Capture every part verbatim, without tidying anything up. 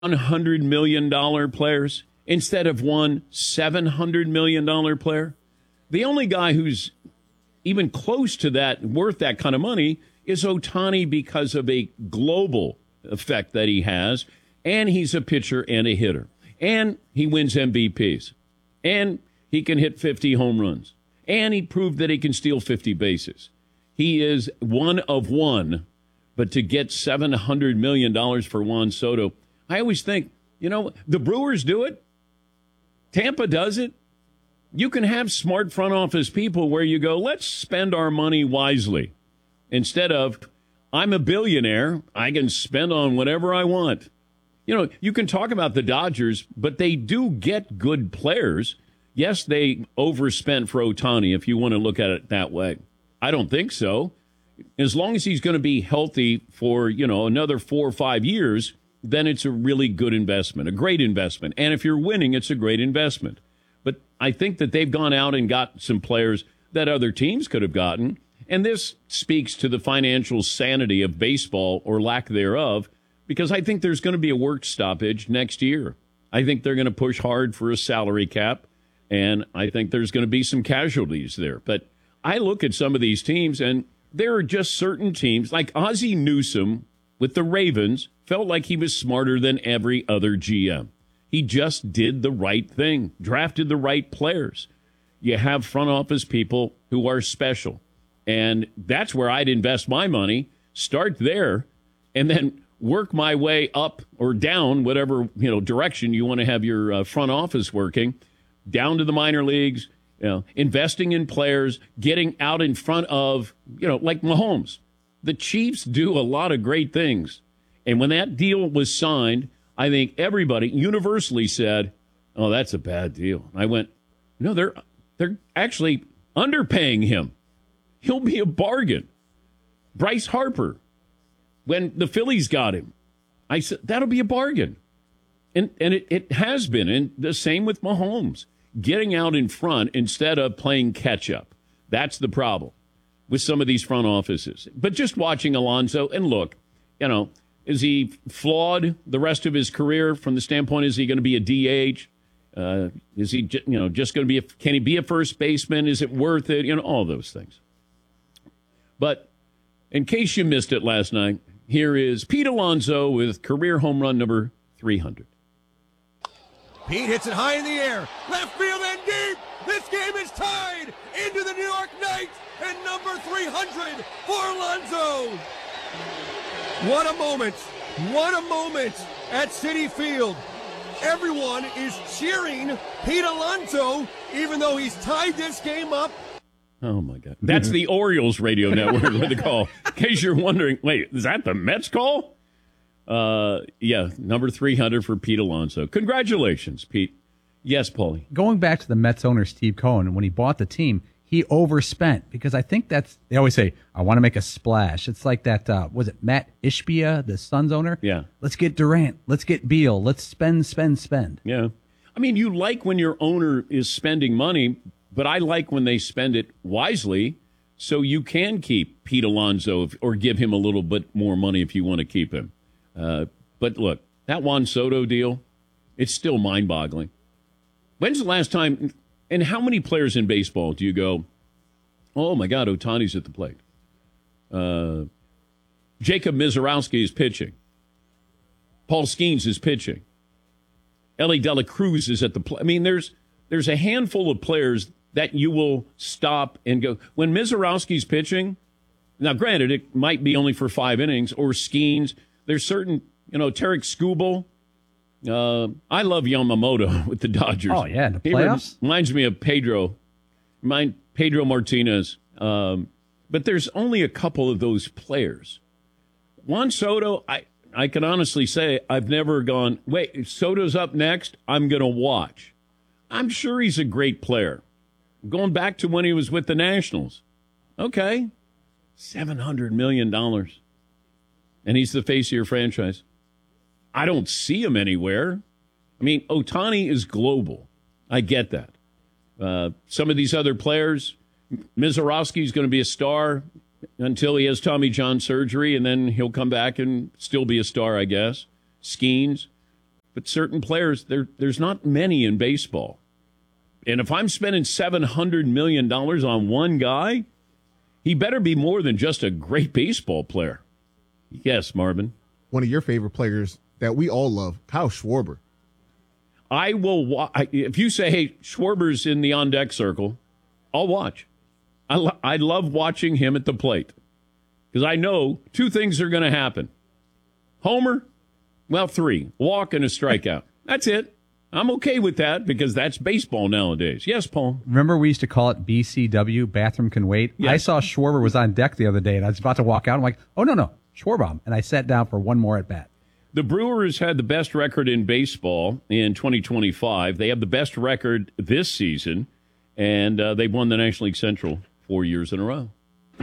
one hundred million dollars players instead of one seven hundred million dollars player. The only guy who's even close to that, worth that kind of money, is Ohtani because of a global effect that he has. And he's a pitcher and a hitter. And he wins M V Ps. And he can hit fifty home runs. And he proved that he can steal fifty bases. He is one of one. But to get seven hundred million dollars for Juan Soto, I always think, you know, the Brewers do it. Tampa does it. You can have smart front office people where you go, let's spend our money wisely. Instead of, I'm a billionaire, I can spend on whatever I want. You know, you can talk about the Dodgers, but they do get good players. Yes, they overspent for Ohtani, if you want to look at it that way. I don't think so. As long as he's going to be healthy for, you know, another four or five years, then it's a really good investment, a great investment. And if you're winning, it's a great investment. But I think that they've gone out and got some players that other teams could have gotten. And this speaks to the financial sanity of baseball or lack thereof, because I think there's going to be a work stoppage next year. I think they're going to push hard for a salary cap, and I think there's going to be some casualties there. But I look at some of these teams, and there are just certain teams, like Ozzie Newsome with the Ravens, felt like he was smarter than every other G M. He just did the right thing, drafted the right players. You have front office people who are special. And that's where I'd invest my money, start there, and then work my way up or down, whatever you know direction you want to have your uh, front office working, down to the minor leagues, you know, investing in players, getting out in front of, you know, like Mahomes. The Chiefs do a lot of great things. And when that deal was signed, I think everybody universally said, oh, that's a bad deal. I went, no, they're they're actually underpaying him. He'll be a bargain. Bryce Harper, when the Phillies got him, I said, that'll be a bargain. And and it, it has been. And the same with Mahomes. Getting out in front instead of playing catch-up. That's the problem with some of these front offices. But just watching Alonso, and look, you know, is he flawed the rest of his career from the standpoint, is he going to be a D H? Uh, is he, you know, just going to be, a, can he be a first baseman? Is it worth it? You know, all those things. But in case you missed it last night, here is Pete Alonso with career home run number three hundred. Pete hits it high in the air, left field and deep. This game is tied into the New York Knights and number three hundred for Alonso. What a moment. What a moment at Citi Field. Everyone is cheering Pete Alonso, even though he's tied this game up. Oh, my God. That's the Orioles radio network with the call. In case you're wondering, wait, is that the Mets call? Uh, yeah, number three hundred for Pete Alonso. Congratulations, Pete. Yes, Paulie. Going back to the Mets owner, Steve Cohen, when he bought the team, he overspent because I think that's, they always say, I want to make a splash. It's like that, uh, was it Matt Ishbia, the Suns owner? Yeah. Let's get Durant. Let's get Beal. Let's spend, spend, spend. Yeah. I mean, you like when your owner is spending money, but I like when they spend it wisely so you can keep Pete Alonso or give him a little bit more money if you want to keep him. Uh, but look, that Juan Soto deal, it's still mind-boggling. When's the last time, and how many players in baseball do you go, oh, my God, Ohtani's at the plate? Uh, Jacob Mizorowski is pitching. Paul Skeens is pitching. Ellie De La Cruz is at the plate. I mean, there's there's a handful of players that you will stop and go. When Mizorowski's pitching, now, granted, it might be only for five innings, or Skeens. There's certain, you know, Tarek Skubal. Uh, I love Yamamoto with the Dodgers. Oh, yeah, in the He playoffs? reminds me of Pedro. Remind Pedro Martinez. Um, but there's only a couple of those players. Juan Soto, I, I can honestly say I've never gone, wait, Soto's up next, I'm going to watch. I'm sure he's a great player. Going back to when he was with the Nationals. Okay, seven hundred million dollars. And he's the face of your franchise. I don't see him anywhere. I mean, Ohtani is global. I get that. Uh, some of these other players, Mizorowski is going to be a star until he has Tommy John surgery, and then he'll come back and still be a star, I guess. Skeens. but certain players, there there's not many in baseball. And if I'm spending seven hundred million dollars on one guy, he better be more than just a great baseball player. Yes, Marvin. One of your favorite players that we all love, Kyle Schwarber. I will wa- if you say, hey, Schwarber's in the on-deck circle, I'll watch. I, lo- I love watching him at the plate because I know two things are going to happen. Homer, well, three, walk and a strikeout. That's it. I'm okay with that because that's baseball nowadays. Yes, Paul. Remember we used to call it B C W, bathroom can wait? Yes. I saw Schwarber was on deck the other day, and I was about to walk out. I'm like, oh, no, no, Schwarber. And I sat down for one more at bat. The Brewers had the best record in baseball in twenty twenty-five. They have the best record this season, and uh, they've won the National League Central four years in a row.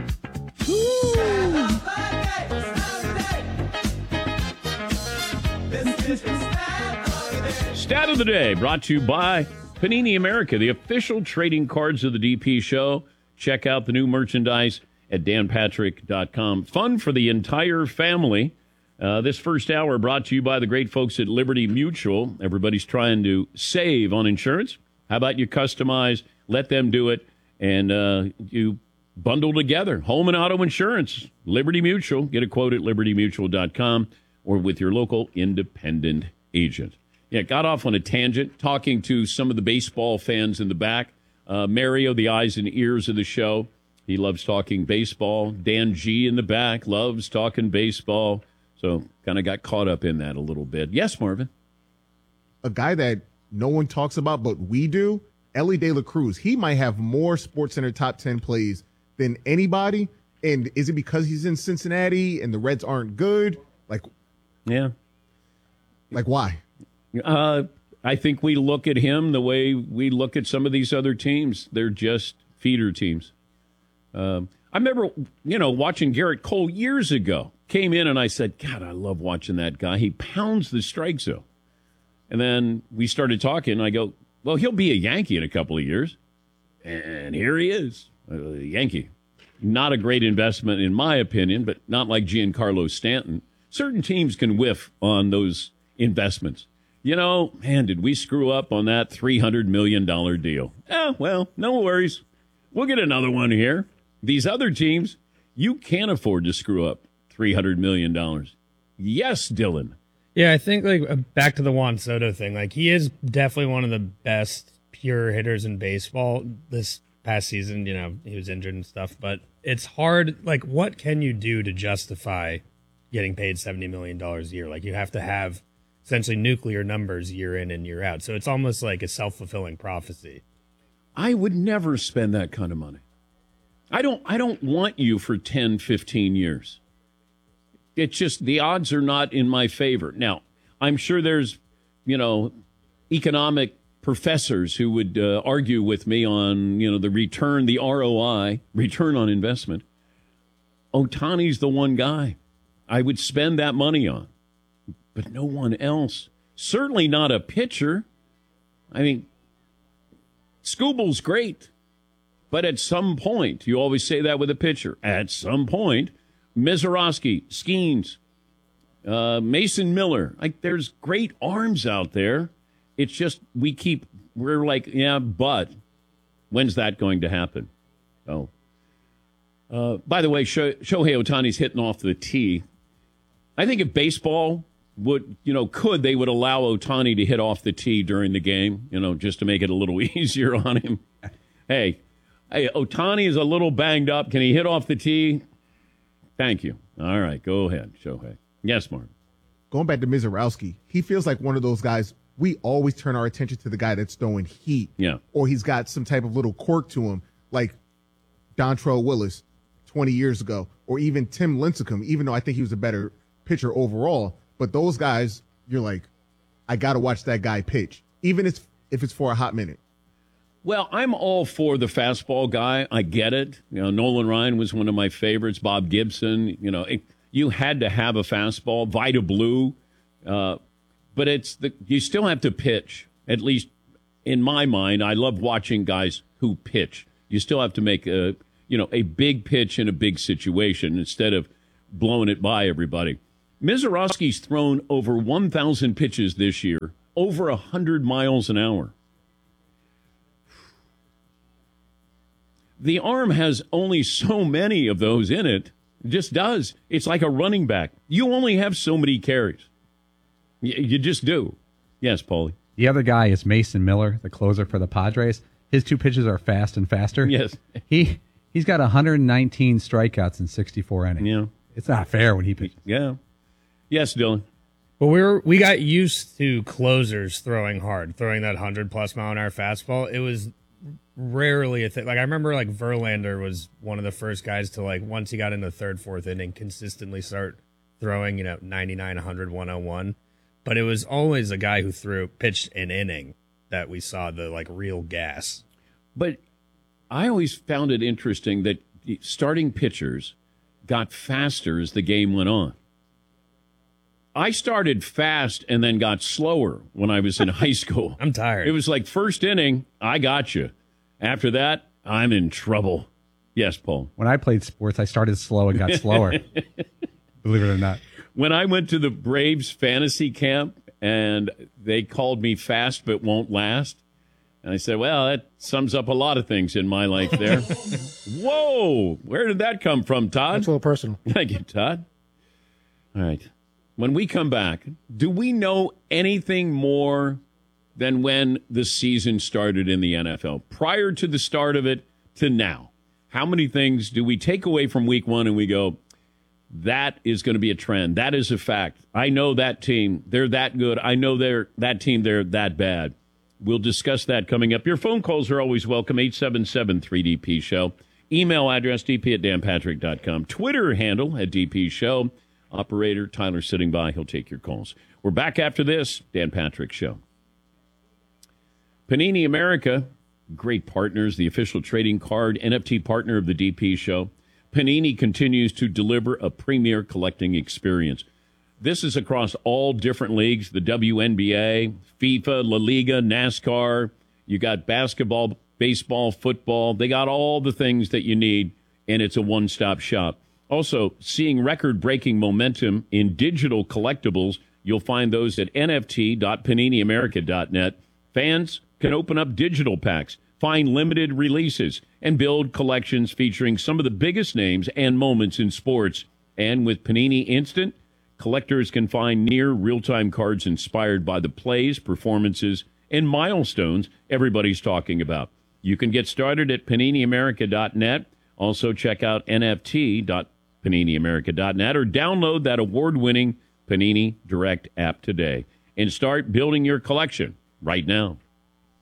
Stat of the day brought to you by Panini America, the official trading cards of the D P show. Check out the new merchandise at dan patrick dot com. Fun for the entire family. Uh, this first hour brought to you by the great folks at Liberty Mutual. Everybody's trying to save on insurance. How about you customize, let them do it, and uh, you bundle together home and auto insurance. Liberty Mutual. Get a quote at liberty mutual dot com or with your local independent agent. Yeah, got off on a tangent talking to some of the baseball fans in the back. Uh, Mario, the eyes and ears of the show. He loves talking baseball. Dan G in the back loves talking baseball. So kind of got caught up in that a little bit. Yes, Marvin? A guy that no one talks about, but we do, Ellie De La Cruz. He might have more SportsCenter top ten plays than anybody. And is it because he's in Cincinnati and the Reds aren't good? Like, yeah. Like why? Uh, I think we look at him the way we look at some of these other teams. They're just feeder teams. Um, I remember, you know, watching Garrett Cole years ago. Came in and I said, God, I love watching that guy. He pounds the strike zone. And then we started talking. I go, well, he'll be a Yankee in a couple of years. And here he is, a Yankee. Not a great investment in my opinion, but not like Giancarlo Stanton. Certain teams can whiff on those investments. You know, man, did we screw up on that three hundred million dollars deal? Oh, well, no worries. We'll get another one here. These other teams, you can't afford to screw up three hundred million dollars. Yes, Dylan. Yeah, I think like uh, back to the Juan Soto thing. Like he is definitely one of the best pure hitters in baseball this past season. You know, he was injured and stuff, but it's hard. Like, what can you do to justify getting paid seventy million dollars a year? Like, you have to have essentially nuclear numbers year in and year out. So it's almost like a self-fulfilling prophecy. I would never spend that kind of money. I don't. I don't want you for ten, fifteen years. It's just the odds are not in my favor. Now, I'm sure there's, you know, economic professors who would uh, argue with me on, you know, the return, the R O I, return on investment. Ohtani's the one guy I would spend that money on, but no one else. Certainly not a pitcher. I mean, Skubal's great, but at some point, you always say that with a pitcher, at some point, Mizorowski, Skeens, uh, Mason Miller. Like, there's great arms out there. It's just we keep, we're like, yeah, but when's that going to happen? Oh. Uh, by the way, Sho- Shohei Ohtani's hitting off the tee. I think if baseball would, you know, could, they would allow Ohtani to hit off the tee during the game, you know, just to make it a little easier on him. Hey, hey, Ohtani is a little banged up. Can he hit off the tee? Thank you. All right, go ahead, Shohei. Yes, Mark. Going back to Mizorowski, he feels like one of those guys, we always turn our attention to the guy that's throwing heat. Yeah. Or he's got some type of little quirk to him, like Dontrell Willis twenty years ago, or even Tim Lincecum, even though I think he was a better pitcher overall. But those guys, you're like, I got to watch that guy pitch, even if, if it's for a hot minute. Well, I'm all for the fastball guy. I get it. You know, Nolan Ryan was one of my favorites. Bob Gibson. You know, it, you had to have a fastball. Vida Blue. Uh, but it's the you still have to pitch. At least in my mind, I love watching guys who pitch. You still have to make a you know a big pitch in a big situation instead of blowing it by everybody. Mizorowski's thrown over one thousand pitches this year, over one hundred miles an hour. The arm has only so many of those in it. It just does. It's like a running back. You only have so many carries. Y- you just do. Yes, Paulie. The other guy is Mason Miller, the closer for the Padres. His two pitches are fast and faster. Yes. He, he's got one hundred nineteen strikeouts in sixty-four innings. Yeah. It's not fair when he pitches. Yeah. Yes, Dylan. But we were we got used to closers throwing hard, throwing that hundred plus mile an hour fastball. It was rarely a thing. Like I remember, like Verlander was one of the first guys to, like, once he got into third, fourth inning, consistently start throwing, you know, ninety-nine, one hundred, one oh one. But it was always a guy who threw pitched an inning that we saw the, like, real gas. But I always found it interesting that starting pitchers got faster as the game went on. I started fast and then got slower when I was in high school. I'm tired. It was like first inning, I got you. After that, I'm in trouble. Yes, Paul. When I played sports, I started slow and got slower. Believe it or not. When I went to the Braves fantasy camp and they called me fast but won't last, and I said, well, that sums up a lot of things in my life there. Whoa! Where did that come from, Todd? That's a little personal. Thank you, Todd. All right. When we come back, do we know anything more than when the season started in the N F L? Prior to the start of it to now, how many things do we take away from week one and we go, that is going to be a trend. That is a fact. I know that team. They're that good. I know they're that team. They're that bad. We'll discuss that coming up. Your phone calls are always welcome. eight seven seven three D P show. Email address d p at dan patrick dot com. Twitter handle at D P show. Operator Tyler sitting by. He'll take your calls. We're back after this. Dan Patrick Show. Panini America, great partners, the official trading card, N F T partner of the D P Show. Panini continues to deliver a premier collecting experience. This is across all different leagues, the W N B A, FIFA, La Liga, NASCAR. You got basketball, baseball, football. They got all the things that you need, and it's a one-stop shop. Also, seeing record-breaking momentum in digital collectibles, you'll find those at n f t dot panini america dot net. Fans can open up digital packs, find limited releases, and build collections featuring some of the biggest names and moments in sports. And with Panini Instant, collectors can find near real-time cards inspired by the plays, performances, and milestones everybody's talking about. You can get started at panini america dot net. Also, check out n f t dot panini america dot net or download that award-winning Panini Direct app today and start building your collection right now.